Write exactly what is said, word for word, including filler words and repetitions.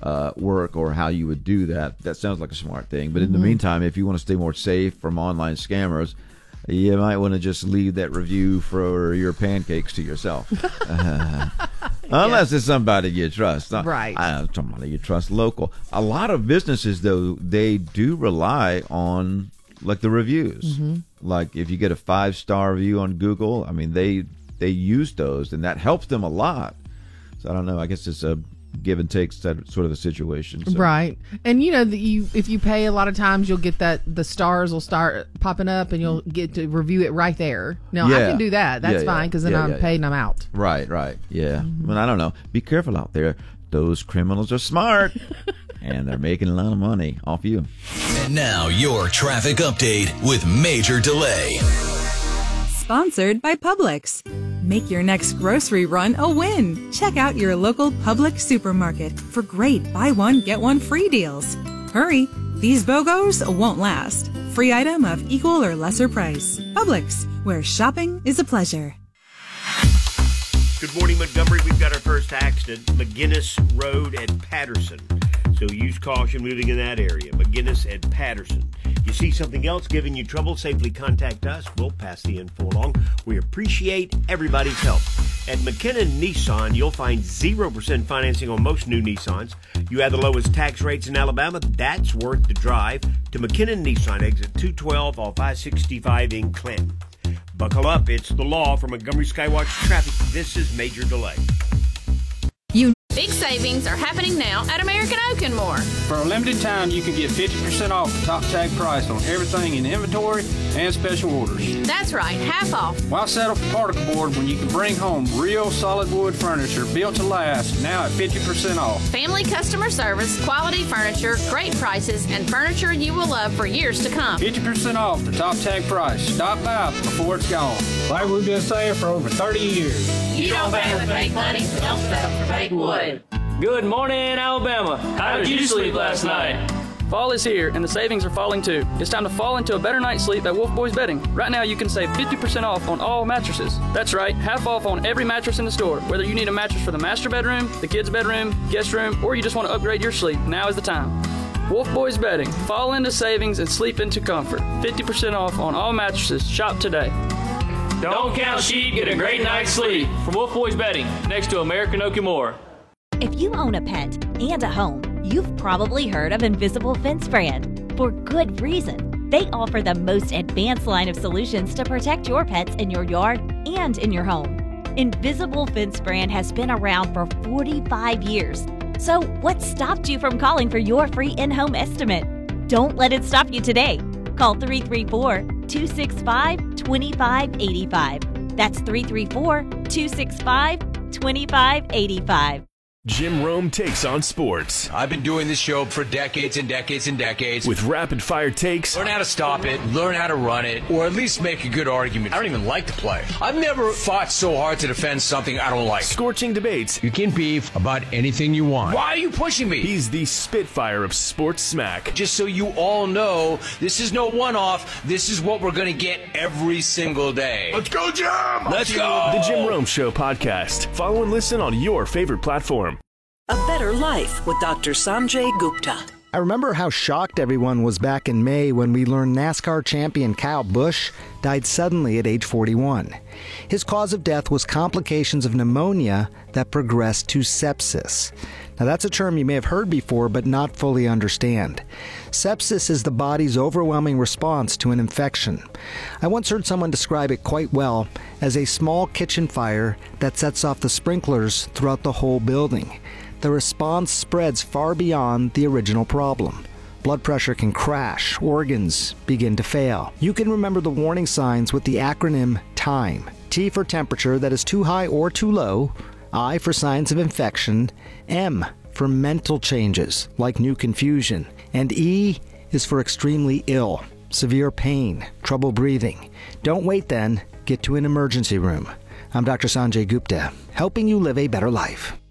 uh, work or how you would do that. That sounds like a smart thing. But in Mm-hmm. the meantime, if you want to stay more safe from online scammers, you might want to just leave that review for your pancakes to yourself. Uh, unless it's somebody you trust. Not, Right. Uh, somebody you trust local. A lot of businesses, though, they do rely on, like, the reviews. Mm-hmm. Like, if you get a five-star review on Google, I mean, they they use those, and that helps them a lot. So, I don't know. I guess it's a give and take sort of a situation. So. Right. And you know that you if you pay a lot of times you'll get that the stars will start popping up and you'll get to review it right there. No, Yeah. I can do that. That's Yeah, fine yeah. because then Yeah, I'm yeah, paid yeah. and I'm out. Right, right. Yeah. Mm-hmm. But I don't know. Be careful out there. Those criminals are smart, and they're making a lot of money off you. And now your traffic update with Major Delay. Sponsored by Publix. Make your next grocery run a win. Check out your local Publix supermarket for great buy one, get one free deals. Hurry, these BOGOs won't last. Free item of equal or lesser price. Publix, where shopping is a pleasure. Good morning, Montgomery. We've got our first accident, McGinnis Road at Patterson. So use caution moving in that area, McGinnis at Patterson. You see something else giving you trouble, safely contact us. We'll pass the info along. We appreciate everybody's help. At McKinnon Nissan, you'll find zero percent financing on most new Nissans. You have the lowest tax rates in Alabama. That's worth the drive to McKinnon Nissan, exit two twelve off I sixty-five in Clinton. Buckle up. It's the law for Montgomery Skywatch Traffic. This is Major Delay. Big savings are happening now at American Oak and More. For a limited time, you can get fifty percent off the top tag price on everything in inventory and special orders. That's right, half off. Why settle for particle board when you can bring home real solid wood furniture built to last, now at fifty percent off? Family customer service, quality furniture, great prices, and furniture you will love for years to come. fifty percent off the top tag price. Stop by before it's gone. Like we've been saying for over thirty years. You don't pay with fake money, so don't settle for fake wood. Good morning, Alabama. How did you sleep last night? Fall is here, and the savings are falling too. It's time to fall into a better night's sleep at Wolf Boys Bedding. Right now, you can save fifty percent off on all mattresses. That's right, half off on every mattress in the store. Whether you need a mattress for the master bedroom, the kids' bedroom, guest room, or you just want to upgrade your sleep, now is the time. Wolf Boys Bedding. Fall into savings and sleep into comfort. fifty percent off on all mattresses. Shop today. Don't count sheep, get a great night's sleep. From Wolf Boys Bedding, next to American Oak and More. If you own a pet and a home, you've probably heard of Invisible Fence Brand. For good reason. They offer the most advanced line of solutions to protect your pets in your yard and in your home. Invisible Fence Brand has been around for forty-five years. So what stopped you from calling for your free in-home estimate? Don't let it stop you today. Call three three four, two six five, two five eight five. That's three three four, two six five, two five eight five. Jim Rome takes on sports. I've been doing this show for decades and decades and decades. With rapid-fire takes. Learn how to stop it, learn how to run it, or at least make a good argument. I don't even like the play. I've never fought so hard to defend something I don't like. Scorching debates. You can beef about anything you want. Why are you pushing me? He's the Spitfire of sports smack. Just so you all know, this is no one-off. This is what we're going to get every single day. Let's go, Jim! Let's go! The Jim Rome Show podcast. Follow and listen on your favorite platform. A Better Life with Doctor Sanjay Gupta. I remember how shocked everyone was back in May when we learned NASCAR champion Kyle Busch died suddenly at age forty-one. His cause of death was complications of pneumonia that progressed to sepsis. Now that's a term you may have heard before but not fully understand. Sepsis is the body's overwhelming response to an infection. I once heard someone describe it quite well as a small kitchen fire that sets off the sprinklers throughout the whole building. The response spreads far beyond the original problem. Blood pressure can crash, organs begin to fail. You can remember the warning signs with the acronym TIME. T for temperature that is too high or too low, I for signs of infection, M for mental changes like new confusion, and E is for extremely ill, severe pain, trouble breathing. Don't wait then, get to an emergency room. I'm Doctor Sanjay Gupta, helping you live a better life.